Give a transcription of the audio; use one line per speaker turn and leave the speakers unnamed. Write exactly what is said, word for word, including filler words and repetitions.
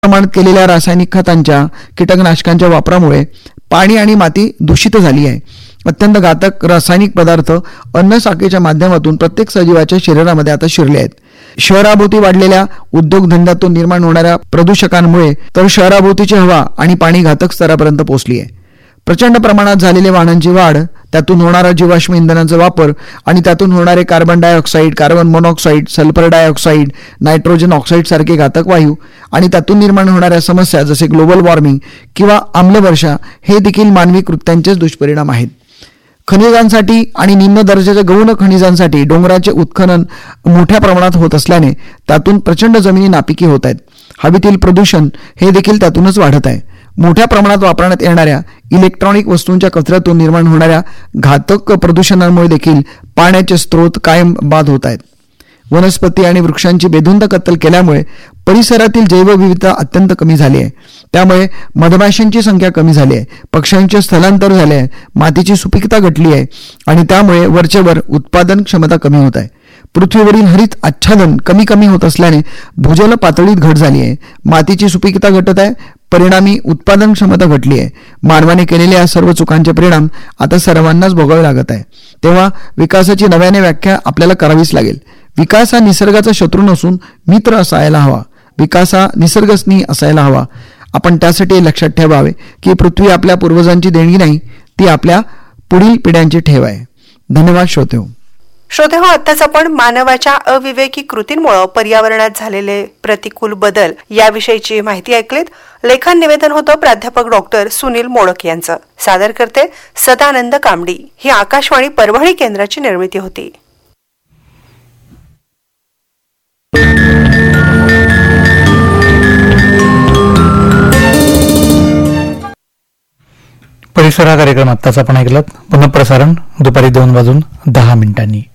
प्रमाणात केलेल्या रासायनिक खतांच्या कीटकनाशकांच्या वापरामुळे पाणी आणि माती दूषित झाली आहे. अत्यंत घातक रासायनिक पदार्थ अन्न साखळीच्या माध्यमातून प्रत्येक सजीवाच्या शरीरामध्ये आता शिरले आहेत. शहराभोवती वाढलेल्या उद्योगधंद्यातून निर्माण होणाऱ्या प्रदूषकांमुळे तर शहराभोवतीची हवा आणि पाणी घातक स्तरापर्यंत पोहोचली आहे. प्रचंड प्रमाणात झालेली वाहनांची वाढ, त्यातून होणारा जीवाश्म इंधनाचा वापर आणि त्यातून होणारे carbon dioxide, carbon monoxide, sulphur dioxide, nitrogen oxide सारखे घातक वायू आणि त्यातून निर्माण होणाऱ्या समस्या जसे ग्लोबल वॉर्मिंग किंवा आम्लवर्षा हे देखील मानवी कृत्यांचेच दुष्परिणाम आहेत. खनिजांसाठी आणि निम्न दर्जाच्या गौण खनिजांसाठी डोंगराचे उत्खनन मोठ्या प्रमाणात होत असल्याने त्यातून प्रचंड जमिनी नापिकी होत आहेत. हवेतील प्रदूषण हे देखील त्यातूनच वाढत आहे. मोठ्या प्रमाणात वापरण्यात येणाऱ्या इलेक्ट्रॉनिक वस्तूंच्या कचऱ्यातून निर्माण होणाऱ्या घातक प्रदूषणामुळे देखील पाण्याचे स्रोत कायम बाद होत आहेत. वनस्पती आणि वृक्षांची बेधुंद कत्तल केल्यामुळे परिसरातील जैवविविधता अत्यंत कमी झाली आहे. त्यामुळे मधमाशांची संख्या कमी झाली आहे, पक्ष्यांचे स्थलांतर झाले आहे, मातीची सुपीकता घटली आहे आणि त्यामुळे वरचेवर उत्पादन क्षमता कमी होत आहे. पृथ्वीवरील हरित आच्छादन कमी कमी होत असल्याने भूजल पातळीत घट झाली आहे, मातीची सुपीकता घटत आहे, परिणामी उत्पादन क्षमता घटली आहे. मानवाने केलेल्या या सर्व चुकांचे परिणाम आता सर्वांनाच भोगावे लागत आहे. तेव्हा विकासाची नव्याने व्याख्या आपल्याला करावीच लागेल. विकास हा निसर्गाचा शत्रू नसून मित्र असायला हवा. विकास हा निसर्गस्नेही असायला हवा. आपण त्यासाठी लक्षात ठेवावे की पृथ्वी आपल्या पूर्वजांची देणगी नाही, ती आपल्या पुढील पिढ्यांची ठेव आहे. धन्यवाद श्रोतेहो.
श्रोतेहो, आत्ताच आपण मानवाच्या अविवेकी कृतींमुळे पर्यावरणात झालेले प्रतिकूल बदल याविषयीची माहिती ऐकलीत. लेखन निवेदन होतं प्राध्यापक डॉक्टर सुनील मोडक यांचं. सादर करते सदानंद कामडी. ही आकाशवाणी परभणी केंद्राची निर्मिती होती.
परिसर हा कार्यक्रम आत्ताच आपण ऐकलात. पुन्हा प्रसारण दुपारी दोन वाजून दहा मिनिटांनी.